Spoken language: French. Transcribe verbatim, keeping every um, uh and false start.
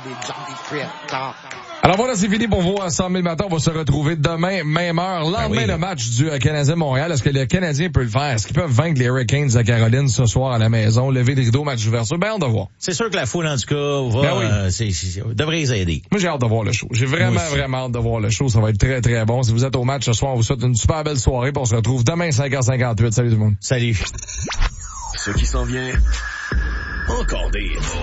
Alors voilà, c'est fini pour vous à cent mille matins. On va se retrouver demain, même heure, lendemain ben oui. Le match du euh, Canadien-Montréal. Est-ce que le Canadien peut le faire? Est-ce qu'ils peuvent vaincre les Hurricanes de Caroline ce soir à la maison? Lever de rideau, match d'ouverture? Ben, on va voir. C'est sûr que la foule, en tout cas, va, ben oui. euh, c'est, c'est, devrait les aider. Moi, j'ai hâte de voir le show. J'ai vraiment, vraiment hâte de voir le show. Ça va être très, très bon. Si vous êtes au match ce soir, on vous souhaite une super belle soirée. Puis on se retrouve demain, cinq heures cinquante-huit. Salut tout le monde. Salut. Ce qui s'en vient, encore des